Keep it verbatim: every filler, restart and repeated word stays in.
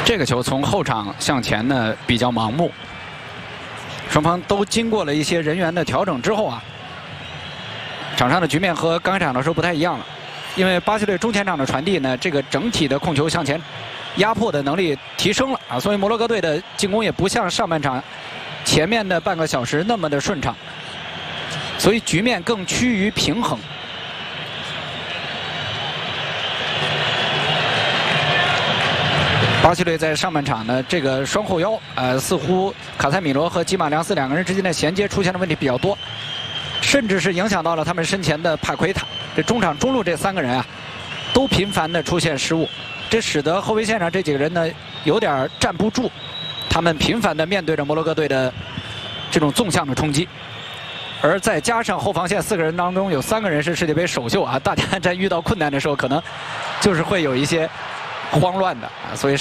这个球从后场向前呢比较盲目，双方都经过了一些人员的调整之后啊，场上的局面和刚开场的时候不太一样了。因为巴西队中前场的传递呢，这个整体的控球向前压迫的能力提升了啊，所以摩洛哥队的进攻也不像上半场前面的半个小时那么的顺畅，所以局面更趋于平衡。 巴西队在上半场呢，这个双后腰，呃，似乎卡塞米罗和吉马良斯两个人之间的衔接出现的问题比较多，甚至是影响到了他们身前的帕奎塔。这中场中路这三个人啊，都频繁的出现失误，这使得后卫线上这几个人呢有点站不住，他们频繁的面对着摩洛哥队的这种纵向的冲击，而再加上后防线四个人当中有三个人是世界杯首秀啊，大家在遇到困难的时候，可能就是会有一些慌乱的啊，所以。